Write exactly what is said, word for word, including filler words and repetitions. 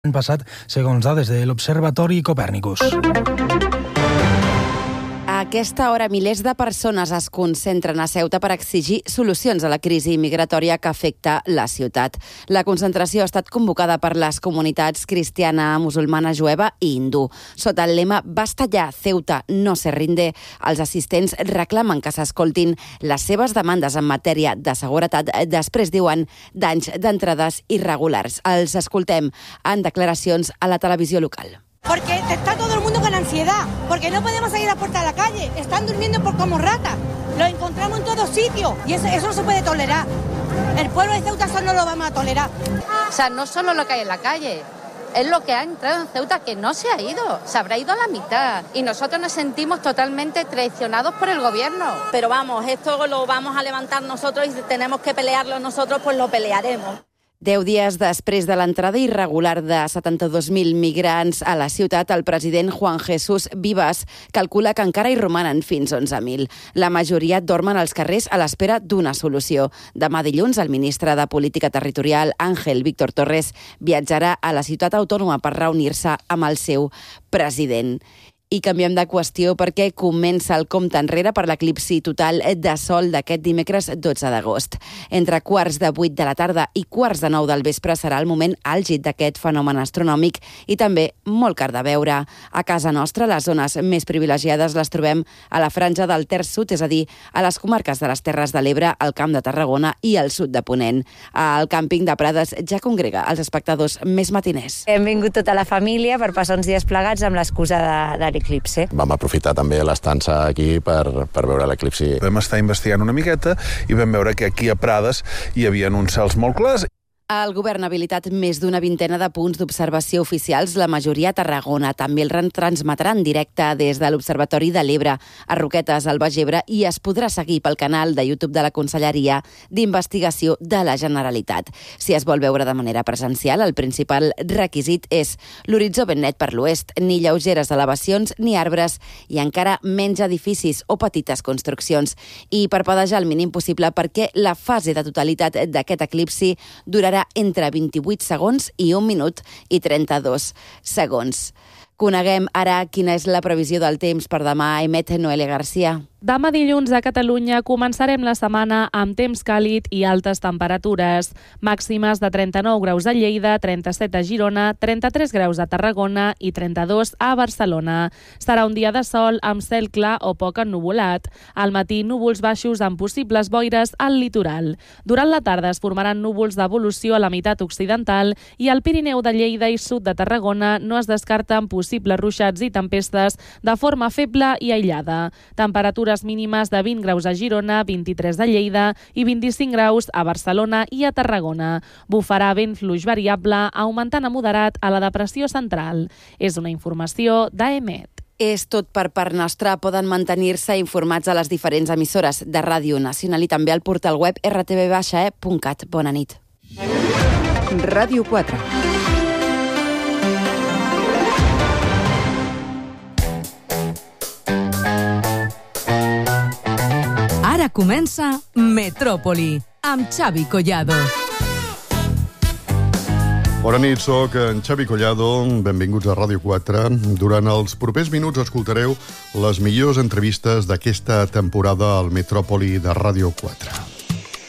L'any passat, segons dades de l'Observatori Copèrnicus. A aquesta hora, milers de persones es concentren a Ceuta per exigir solucions a la crisi migratòria que afecta la ciutat. La concentració ha estat convocada per les comunitats cristiana, musulmana, jueva i hindú. Sota el lema «Basta ya, Ceuta no se rinde», els assistents reclamen que s'escoltin les seves demandes en matèria de seguretat, després diuen d'anys d'entrades irregulars. Els escoltem en declaracions a la televisió local. Porque está todo el mundo con ansiedad, porque no podemos salir a la puerta de la calle, están durmiendo por como ratas, lo encontramos en todos sitios y eso, eso no se puede tolerar. El pueblo de Ceuta eso no lo vamos a tolerar. O sea, no solo lo que hay en la calle, es lo que ha entrado en Ceuta, que no se ha ido, se habrá ido a la mitad. Y nosotros nos sentimos totalmente traicionados por el gobierno. Pero vamos, esto lo vamos a levantar nosotros y si tenemos que pelearlo nosotros, pues lo pelearemos. Deu dies després de l'entrada irregular de setanta-dos mil migrants a la ciutat, el president Juan Jesús Vivas calcula que encara hi romanen fins onze mil. La majoria dormen als carrers a l'espera d'una solució. Demà dilluns, el ministre de Política Territorial, Ángel Víctor Torres, viatjarà a la ciutat autònoma per reunir-se amb el seu president. I canviem de qüestió perquè comença el compte enrere per l'eclipsi total de sol d'aquest dimecres dotze d'agost. Entre quarts de vuit de la tarda i quarts de nou del vespre serà el moment àlgid d'aquest fenomen astronòmic i també molt car de veure. A casa nostra, les zones més privilegiades les trobem a la franja del terç sud, és a dir, a les comarques de les Terres de l'Ebre, al Camp de Tarragona i al sud de Ponent. Al càmping de Prades ja congrega els espectadors més matiners. Hem vingut tota la família per passar uns dies plegats amb l'excusa de, de l'eclipsi. Vam aprofitar també l'estança aquí per, per veure l'eclipsi. Vam estar investigant una miqueta i vam veure que aquí a Prades hi havia uns cels molt clars. El govern ha habilitat més d'una vintena de punts d'observació oficials, la majoria a Tarragona. També el retransmetran directe des de l'Observatori de l'Ebre, a Roquetes, al Baix Ebre, i es podrà seguir pel canal de YouTube de la Conselleria d'Investigació de la Generalitat. Si es vol veure de manera presencial, el principal requisit és l'horitzó ben net per l'oest, ni lleugeres elevacions ni arbres i encara menys edificis o petites construccions. I parpadejar el mínim possible perquè la fase de totalitat d'aquest eclipsi durarà entre vint-i-vuit segons i un minut i trenta-dos segons. Coneguem ara quina és la previsió del temps per demà. Emet Noelia Garcia. Demà dilluns a Catalunya començarem la setmana amb temps càlid i altes temperatures. Màximes de trenta-nou graus a Lleida, trenta-set a Girona, trenta-tres graus a Tarragona i trenta-dos a Barcelona. Serà un dia de sol amb cel clar o poc ennuvolat. Al matí, núvols baixos amb possibles boires al litoral. Durant la tarda es formaran núvols d'evolució a la meitat occidental i al Pirineu de Lleida i sud de Tarragona no es descarten possibles ruixats i tempestes de forma feble i aïllada. Temperatures mínimes de vint graus a Girona, vint-i-tres a Lleida i vint-i-cinc graus a Barcelona i a Tarragona. Bufarà vent fluix variable, augmentant a moderat a la depressió central. És una informació d'Emet. És tot per part nostra. Poden mantenir-se informats a les diferents emissores de Ràdio Nacional i també al portal web erre te ve baixa e punt cat. Bona nit. Ràdio quatre. Ara comença Metròpoli, amb Xavi Collado. Bona nit, soc en Xavi Collado, benvinguts a Ràdio quatre. Durant els propers minuts escoltareu les millors entrevistes d'aquesta temporada al Metròpoli de Ràdio quatre.